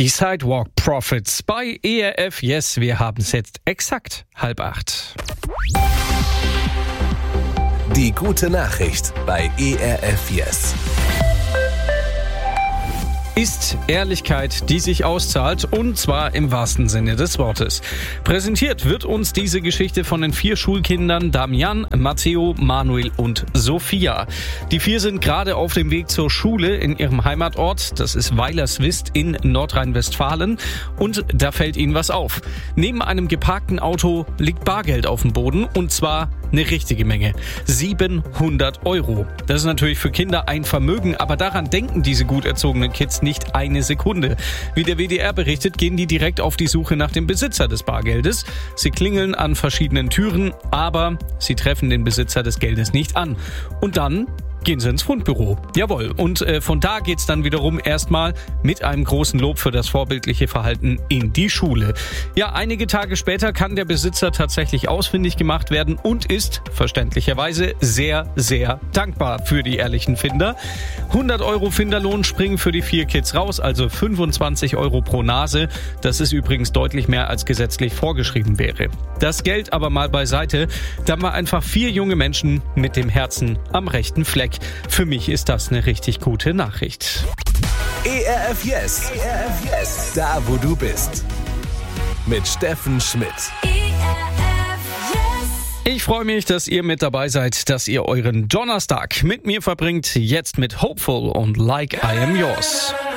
Die Sidewalk Profits bei ERF Yes. Wir haben es jetzt exakt 7:30. Die gute Nachricht bei ERF Yes. Ist Ehrlichkeit, die sich auszahlt, und zwar im wahrsten Sinne des Wortes. Präsentiert wird uns diese Geschichte von den 4 Schulkindern Damian, Matteo, Manuel und Sophia. Die 4 sind gerade auf dem Weg zur Schule in ihrem Heimatort, das ist Weilerswist in Nordrhein-Westfalen, und da fällt ihnen was auf. Neben einem geparkten Auto liegt Bargeld auf dem Boden, und zwar eine richtige Menge. 700 €. Das ist natürlich für Kinder ein Vermögen, aber daran denken diese gut erzogenen Kids nicht eine Sekunde. Wie der WDR berichtet, gehen die direkt auf die Suche nach dem Besitzer des Bargeldes. Sie klingeln an verschiedenen Türen, aber sie treffen den Besitzer des Geldes nicht an. Und dann gehen sie ins Fundbüro. Jawohl. Und von da geht's dann wiederum erstmal mit einem großen Lob für das vorbildliche Verhalten in die Schule. Ja, einige Tage später kann der Besitzer tatsächlich ausfindig gemacht werden und ist verständlicherweise sehr, sehr dankbar für die ehrlichen Finder. 100 € Finderlohn springen für die 4 Kids raus, also 25 € pro Nase. Das ist übrigens deutlich mehr, als gesetzlich vorgeschrieben wäre. Das Geld aber mal beiseite. Da haben wir einfach 4 junge Menschen mit dem Herzen am rechten Fleck. Für mich ist das eine richtig gute Nachricht. ERF Yes. ERF Yes. Da, wo du bist. Mit Steffen Schmidt. Ich freue mich, dass ihr mit dabei seid, dass ihr euren Donnerstag mit mir verbringt. Jetzt mit Hopeful und Like I Am Yours.